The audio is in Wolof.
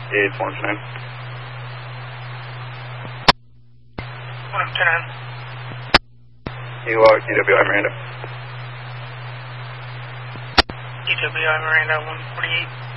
It's 110. 110. You are DWI Miranda. DWI Miranda 148.